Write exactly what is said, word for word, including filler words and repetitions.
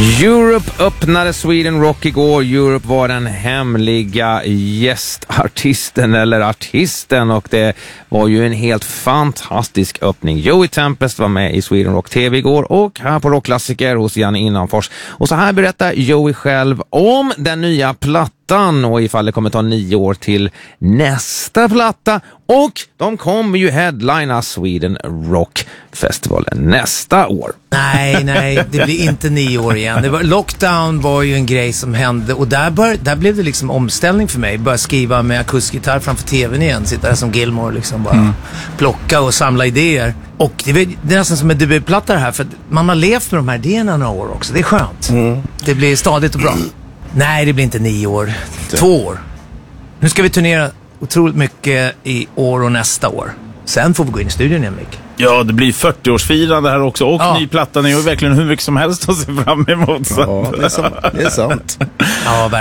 Europe öppnade Sweden Rock igår. Europe var den hemliga gästartisten eller artisten och det var ju en helt fantastisk öppning. Joey Tempest var med i Sweden Rock T V igår och här på Rockklassiker hos Janne Innanfors. Och så här berättar Joey själv om den nya plattan och ifall det kommer ta nio år till nästa platta. Och de kommer ju headlina Sweden Rock Festival nästa år. Nej, nej, det blir inte nio år igen. Det var, lockdown var ju en grej som hände och där, bör, där blev det liksom omställning för mig. Börja skriva med akustikgitarr framför tvn igen. Sitta där som Gilmore liksom bara mm. plocka och samla idéer. Och det är, det är nästan som en debutplatta det här för att man har levt med de här idéerna några år också. Det är skönt. Mm. Det blir stadigt och bra. Mm. Nej, det blir inte nio år. Två år. Nu ska vi turnera otroligt mycket i år och nästa år. Sen får vi gå in i studion igen, Mick. Ja, det blir fyrtioårsfirande här också. Och ja. Ny plattan är ju verkligen hur mycket som helst att se fram emot. Ja, det är sant. Det är sant. Ja, verkligen.